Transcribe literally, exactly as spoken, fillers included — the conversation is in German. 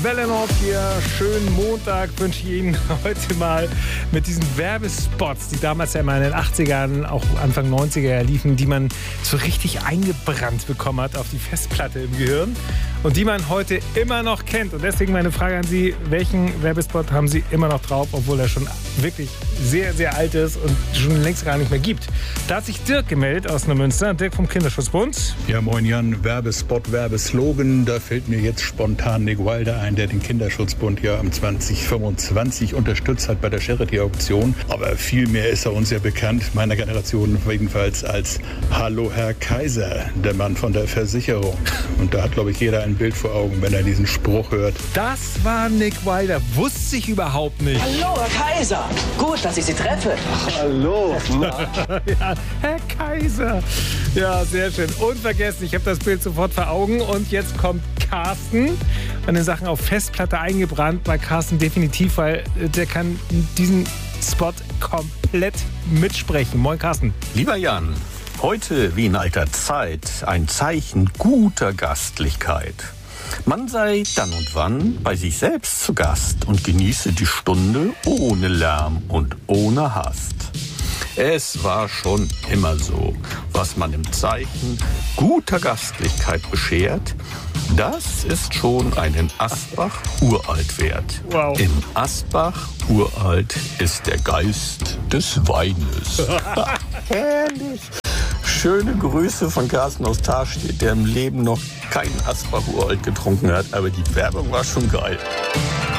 Welle Nord hier. Schönen Montag wünsche ich Ihnen heute mal mit diesen Werbespots, die damals ja immer in den achtzigern, auch Anfang neunziger liefen, die man so richtig eingebrannt bekommen hat auf die Festplatte im Gehirn und die man heute immer noch kennt. Und deswegen meine Frage an Sie, welchen Werbespot haben Sie immer noch drauf, obwohl er schon wirklich sehr, sehr alt ist und schon längst gar nicht mehr gibt? Da hat sich Dirk gemeldet aus Neumünster, Dirk vom Kinderschutzbund. Ja, moin Jan, Werbespot, Werbeslogan, da fällt mir jetzt spontan Nick Wilder ein, der den Kinderschutzbund ja am zwanzig fünfundzwanzig unterstützt hat bei der Charity-Auktion. Aber viel mehr ist er uns ja bekannt, meiner Generation jedenfalls, als Hallo Herr Kaiser, der Mann von der Versicherung. Und da hat, glaube ich, jeder ein Bild vor Augen, wenn er diesen Spruch hört. Das war Nick Wilder, wusste ich überhaupt nicht. Hallo Herr Kaiser, gut, dass ich Sie treffe. Hallo. Ja, Herr Kaiser. Ja, sehr schön. Unvergessen, ich habe das Bild sofort vor Augen. Und jetzt kommt Carsten. Meine Sachen auf Festplatte eingebrannt bei Carsten definitiv, weil der kann diesen Spot komplett mitsprechen. Moin Carsten. Lieber Jan, heute wie in alter Zeit ein Zeichen guter Gastlichkeit. Man sei dann und wann bei sich selbst zu Gast und genieße die Stunde ohne Lärm und ohne Hast. Es war schon immer so, was man im Zeichen guter Gastlichkeit beschert, das ist schon einen Asbach uralt wert. Wow. Im Asbach uralt ist der Geist des Weines. Herrlich. Schöne Grüße von Carsten aus Tarstedt, der im Leben noch keinen Asbach uralt getrunken hat, aber die Werbung war schon geil.